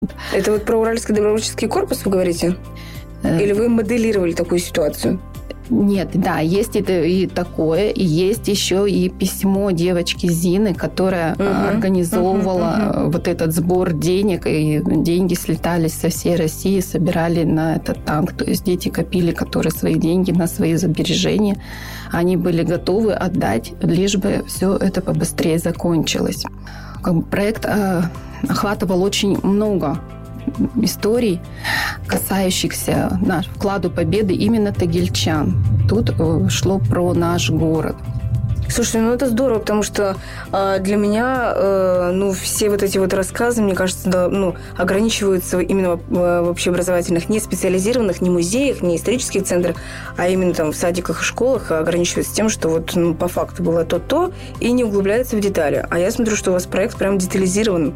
Это вот про Уральский добровольческий корпус вы говорите? Или вы моделировали такую ситуацию? Нет, да, есть и такое, и есть еще и письмо девочки Зины, которая организовывала вот этот сбор денег, и деньги слетались со всей России, собирали на этот танк. То есть дети копили, которые свои деньги на свои сбережения, они были готовы отдать, лишь бы все это побыстрее закончилось. Проект охватывал очень много историй, касающихся вкладу победы именно тагильчан. Тут шло про наш город. Слушай, это здорово, потому что для меня все вот эти вот рассказы, мне кажется, ограничиваются именно в общеобразовательных, не специализированных, не музеях, не исторических центрах, а именно там в садиках и школах ограничиваются тем, что вот по факту было то-то, и не углубляется в детали. А я смотрю, что у вас проект прям детализирован.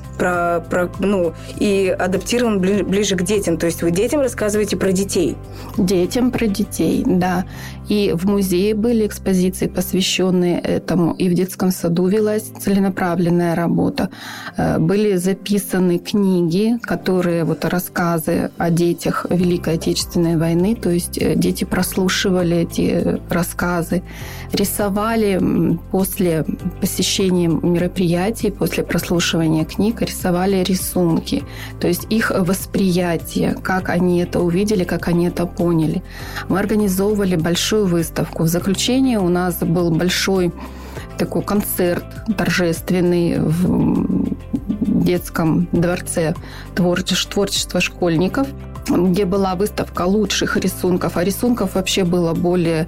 И адаптирован ближе к детям. То есть вы детям рассказываете про детей. Детям про детей, да. И в музее были экспозиции, посвященные этому. И в детском саду велась целенаправленная работа. Были записаны книги, которые рассказы о детях Великой Отечественной войны. То есть дети прослушивали эти рассказы, рисовали после посещения мероприятий, после прослушивания книг, рисовали рисунки, то есть их восприятие, как они это увидели, как они это поняли. Мы организовывали большую выставку. В заключение у нас был большой такой концерт торжественный в детском дворце творчества школьников, где была выставка лучших рисунков, а рисунков вообще было более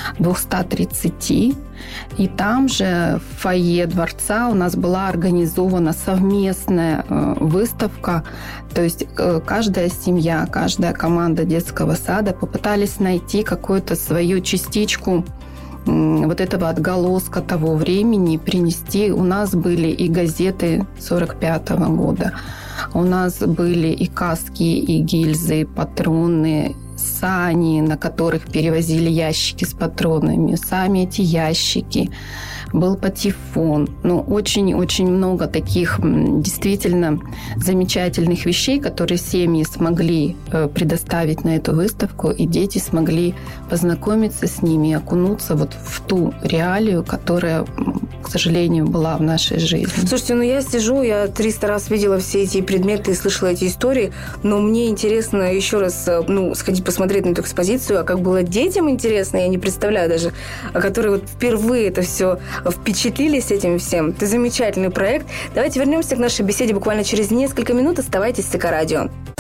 230. И там же в фойе дворца у нас была организована совместная выставка. То есть каждая семья, каждая команда детского сада попытались найти какую-то свою частичку вот этого отголоска того времени, принести. У нас были и газеты 45-го года, у нас были и каски, и гильзы, и патроны, сани, на которых перевозили ящики с патронами, сами эти ящики. Был патефон. Очень-очень много таких действительно замечательных вещей, которые семьи смогли предоставить на эту выставку, и дети смогли познакомиться с ними и окунуться в ту реалию, которая, к сожалению, была в нашей жизни. Слушайте, я сижу, я 300 раз видела все эти предметы и слышала эти истории, но мне интересно еще раз сходить посмотреть на эту экспозицию, а как было детям интересно, я не представляю даже, которые впервые это все впечатлились этим всем. Это замечательный проект. Давайте вернемся к нашей беседе буквально через несколько минут. Оставайтесь с Эко-радио.